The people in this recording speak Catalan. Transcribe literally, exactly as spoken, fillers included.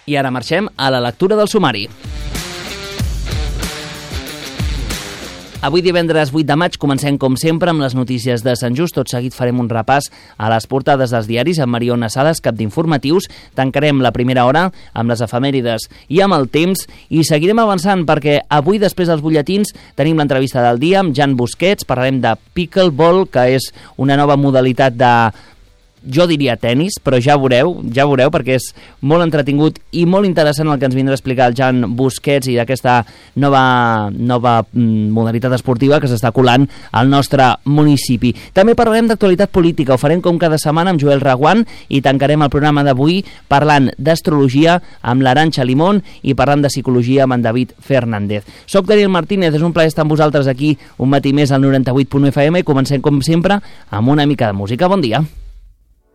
I ara marxem a la lectura del sumari. Avui divendres vuit de maig comencem com sempre amb les notícies de Sant Just. Tot seguit farem un repàs a les portades dels diaris amb Mariona Sales, cap d'informatius. Tancarem la primera hora amb les efemèrides i amb el temps i seguirem avançant perquè avui després dels butlletins tenim l'entrevista del dia amb Jan Busquets. Parlarem de pickleball, que és una nova modalitat de... jo diria tenis, però ja veureu, ja veureu, perquè és molt entretingut i molt interessant el que ens vindrà a explicar el Jan Busquets i d'aquesta nova, nova modalitat esportiva que s'està colant al nostre municipi. També parlarem d'actualitat política, ho farem com cada setmana amb Joel Reguant i tancarem el programa d'avui parlant d'astrologia amb l'Arantxa Limón i parlant de psicologia amb en David Fernández. Soc Daniel Martínez, és un plaer estar amb vosaltres aquí un matí més al noranta-vuit punt u F M i comencem com sempre amb una mica de música. Bon dia.